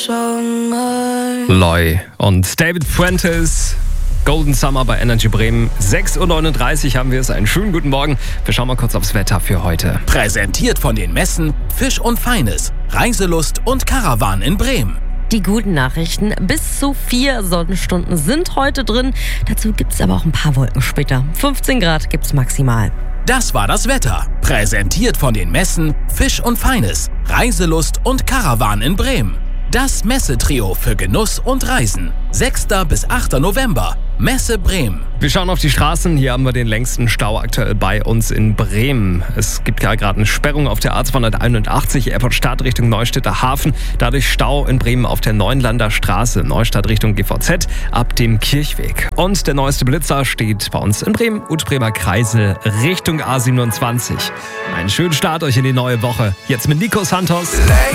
Loy und David Fuentes. Golden Summer bei Energy Bremen. 6.39 Uhr haben wir es. Einen schönen guten Morgen. Wir schauen mal kurz aufs Wetter für heute. Präsentiert von den Messen Fisch und Feines, Reiselust und Caravan in Bremen. Die guten Nachrichten, bis zu 4 Sonnenstunden sind heute drin. Dazu gibt es aber auch ein paar Wolken später. 15 Grad gibt es maximal. Das war das Wetter. Präsentiert von den Messen Fisch und Feines, Reiselust und Caravan in Bremen. Das Messetrio für Genuss und Reisen. 6. bis 8. November. Messe Bremen. Wir schauen auf die Straßen. Hier haben wir den längsten Stau aktuell bei uns in Bremen. Es gibt ja gerade eine Sperrung auf der A281 Airport Stadt Richtung Neustädter Hafen. Dadurch Stau in Bremen auf der Neuenlander Straße, Neustadt Richtung GVZ, ab dem Kirchweg. Und der neueste Blitzer steht bei uns in Bremen, Utbremer Kreisel Richtung A27. Einen schönen Start euch in die neue Woche. Jetzt mit Nico Santos.